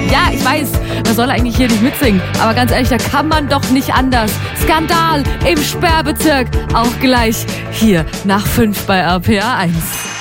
Ja, ich weiß, man soll eigentlich hier nicht mitsingen. Aber ganz ehrlich, da kann man doch nicht anders. Skandal im Sperrbezirk. Auch gleich hier nach 5 bei RPA 1.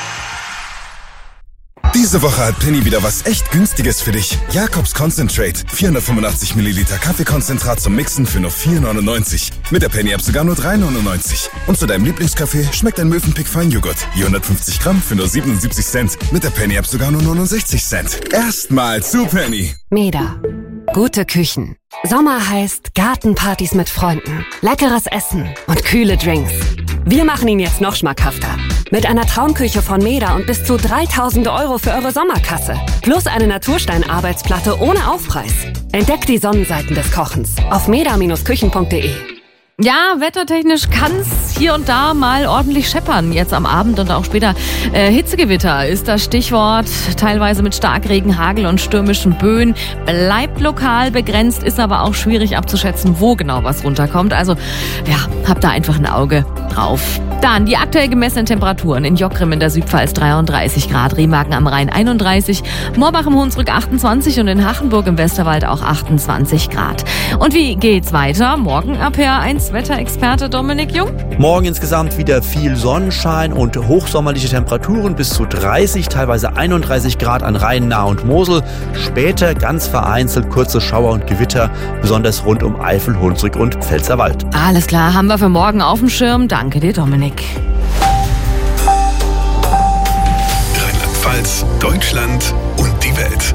Diese Woche hat Penny wieder was echt Günstiges für dich. Jacobs Concentrate. 485 Milliliter Kaffeekonzentrat zum Mixen für nur 4,99. Mit der Penny-App sogar nur 3,99. Und zu deinem Lieblingskaffee schmeckt ein Mövenpick Feinjoghurt. Je 150 Gramm für nur 77 Cent. Mit der Penny-App sogar nur 69 Cent. Erstmal zu Penny. Meda. Gute Küchen. Sommer heißt Gartenpartys mit Freunden, leckeres Essen und kühle Drinks. Wir machen ihn jetzt noch schmackhafter. Mit einer Traumküche von Meda und bis zu 3.000 € für eure Sommerkasse. Plus eine Naturstein-Arbeitsplatte ohne Aufpreis. Entdeckt die Sonnenseiten des Kochens auf meda-küchen.de. Ja, wettertechnisch kann's hier und da mal ordentlich scheppern. Jetzt am Abend und auch später. Hitzegewitter ist das Stichwort. Teilweise mit Starkregen, Hagel und stürmischen Böen. Bleibt lokal begrenzt, ist aber auch schwierig abzuschätzen, wo genau was runterkommt. Also, ja, habt da einfach ein Auge drauf. Dann die aktuell gemessenen Temperaturen. In Jockgrim in der Südpfalz 33 Grad, Remagen am Rhein 31, Moorbach im Hunsrück 28 und in Hachenburg im Westerwald auch 28 Grad. Und wie geht's weiter? Morgen RPA 1 Wetterexperte Dominik Jung. Morgen insgesamt wieder viel Sonnenschein und hochsommerliche Temperaturen bis zu 30, teilweise 31 Grad an Rhein, Nahe und Mosel. Später ganz vereinzelt kurze Schauer und Gewitter, besonders rund um Eifel, Hunsrück und Pfälzerwald. Alles klar, haben wir für morgen auf dem Schirm. Danke dir, Dominik. Rheinland-Pfalz, Deutschland und die Welt.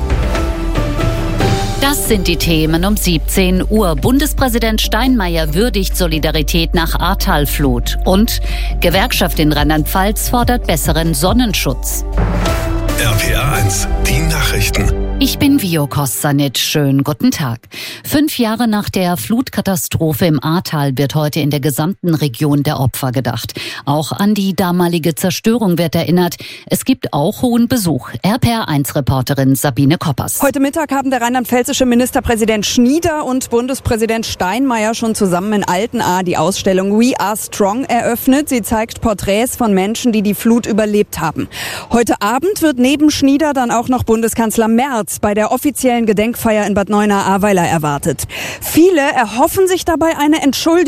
Das sind die Themen um 17 Uhr. Bundespräsident Steinmeier würdigt Solidarität nach Ahrtalflut. Und Gewerkschaft in Rheinland-Pfalz fordert besseren Sonnenschutz. RPA 1, die Nachrichten. Ich bin Vio Kossanitsch. Schönen guten Tag. 5 Jahre nach der Flutkatastrophe im Ahrtal wird heute in der gesamten Region der Opfer gedacht. Auch an die damalige Zerstörung wird erinnert. Es gibt auch hohen Besuch. RPA1-Reporterin Sabine Koppers. Heute Mittag haben der rheinland-pfälzische Ministerpräsident Schnieder und Bundespräsident Steinmeier schon zusammen in Altenahr die Ausstellung We Are Strong eröffnet. Sie zeigt Porträts von Menschen, die die Flut überlebt haben. Heute Abend wird neben Schnieder dann auch noch Bundeskanzler Merz bei der offiziellen Gedenkfeier in Bad Neuenahr-Ahrweiler erwartet. Viele erhoffen sich dabei eine Entschuldigung